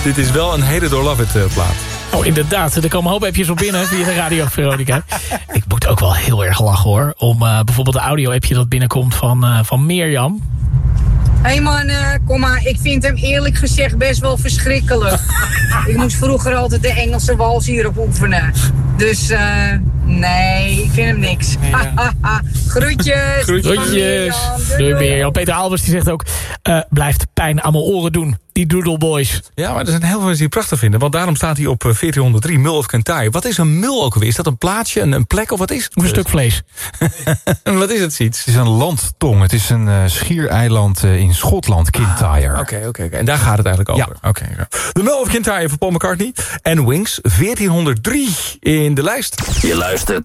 Dit is wel een hele door Love It plaat. Oh, inderdaad. Er komen een hoop appjes op binnen via de Radio Veronica. Ik moet ook wel heel erg lachen, hoor. Om bijvoorbeeld de audio-appje dat binnenkomt van Mirjam. Hé man, kom maar. Ik vind hem eerlijk gezegd best wel verschrikkelijk. Ik moest vroeger altijd de Engelse wals hierop oefenen. Dus nee, ik vind hem niks. Ja. Groetjes. Groetjes. Doei Mirjam. Peter Albers die zegt ook... blijft pijn aan mijn oren doen. Die Doodle Boys. Ja, maar er zijn heel veel mensen die het prachtig vinden. Want daarom staat hij op 1403, Mull of Kintyre. Wat is een mul ook alweer? Is dat een plaatsje, een plek of wat is het? Een stuk vlees. Wat is het, Siets? Het is een landtong. Het is een schiereiland in Schotland, Kintyre. Oké. En daar gaat het eigenlijk over. Ja. Okay. De Mull of Kintyre van Paul McCartney. En Wings, 1403 in de lijst. Je luistert